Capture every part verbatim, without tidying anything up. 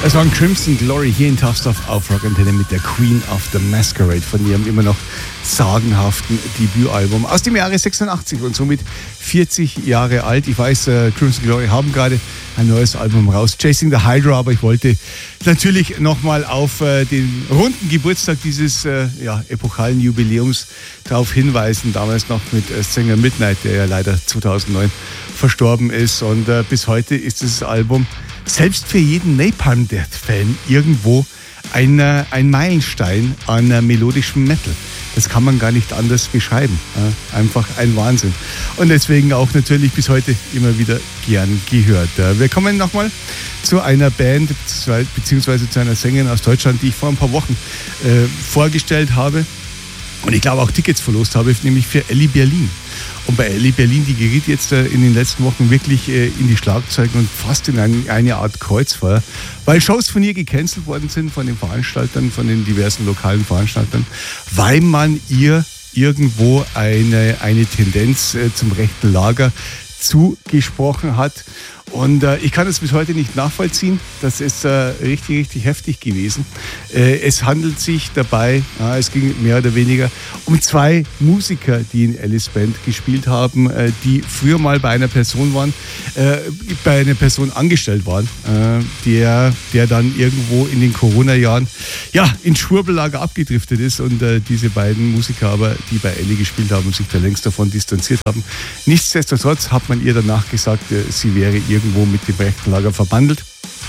Es war ein Crimson Glory hier in Tough auf Rock Antenne mit der Queen of the Masquerade von ihrem immer noch sagenhaften Debütalbum aus dem Jahre sechsundachtzig und somit vierzig Jahre alt. Ich weiß, äh, Crimson Glory haben gerade ein neues Album raus, Chasing the Hydra, aber ich wollte natürlich nochmal auf äh, den runden Geburtstag dieses äh, ja, epochalen Jubiläums darauf hinweisen, damals noch mit äh, Sänger Midnight, der ja leider zweitausendneun verstorben ist, und äh, bis heute ist dieses Album selbst für jeden Napalm Death-Fan irgendwo ein, äh, ein Meilenstein an äh, melodischem Metal. Das kann man gar nicht anders beschreiben. Ja, einfach ein Wahnsinn. Und deswegen auch natürlich bis heute immer wieder gern gehört. Wir kommen nochmal zu einer Band beziehungsweise zu einer Sängerin aus Deutschland, die ich vor ein paar Wochen äh, vorgestellt habe und ich glaube auch Tickets verlost habe, nämlich für Elli Berlin. Und bei Elli Berlin, die geriet jetzt äh, in den letzten Wochen wirklich äh, in die Schlagzeilen und fast in ein, eine Art Kreuzfeuer, weil Shows von ihr gecancelt worden sind von den Veranstaltern, von den diversen lokalen Veranstaltern, weil man ihr irgendwo eine, eine Tendenz äh, zum rechten Lager zugesprochen hat. Und äh, ich kann das bis heute nicht nachvollziehen. Das ist äh, richtig, richtig heftig gewesen. Äh, es handelt sich dabei, äh, es ging mehr oder weniger um zwei Musiker, die in Ellis Band gespielt haben, äh, die früher mal bei einer Person waren, äh, bei einer Person angestellt waren, äh, der, der dann irgendwo in den Corona-Jahren ja, ins Schwurbellager abgedriftet ist und äh, diese beiden Musiker aber, die bei Elli gespielt haben, sich da längst davon distanziert haben. Nichtsdestotrotz hat man ihr danach gesagt, äh, sie wäre irgendwo mit dem rechten Lager verbandelt.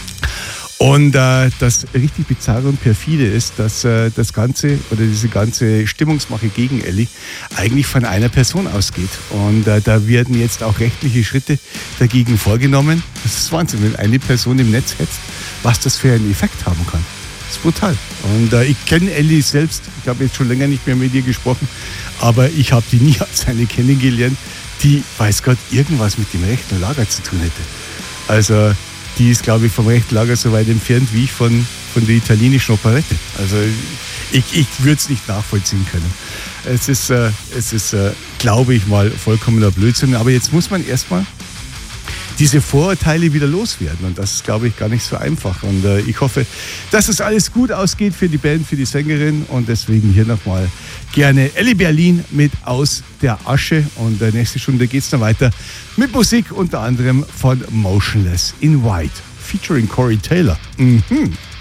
Und äh, das richtig bizarre und perfide ist, dass äh, das Ganze oder diese ganze Stimmungsmache gegen Elli eigentlich von einer Person ausgeht. Und äh, da werden jetzt auch rechtliche Schritte dagegen vorgenommen. Das ist Wahnsinn, wenn eine Person im Netz hetzt, was das für einen Effekt haben kann. Das ist brutal. Und äh, ich kenne Elli selbst, ich habe jetzt schon länger nicht mehr mit ihr gesprochen, aber ich habe die nie als eine kennengelernt, die, weiß Gott, irgendwas mit dem rechten Lager zu tun hätte. Also die ist, glaube ich, vom rechten Lager so weit entfernt wie ich von, von der italienischen Operette. Also ich, ich würde es nicht nachvollziehen können. Es ist, äh, es ist äh, glaube ich mal, vollkommener Blödsinn. Aber jetzt muss man erstmal diese Vorurteile wieder loswerden. Und das ist, glaube ich, gar nicht so einfach. Und äh, ich hoffe, dass es alles gut ausgeht für die Band, für die Sängerin. Und deswegen hier nochmal gerne Elli Berlin mit Aus der Asche. Und äh, nächste Stunde geht es dann weiter mit Musik, unter anderem von Motionless in White, featuring Corey Taylor. Mhm.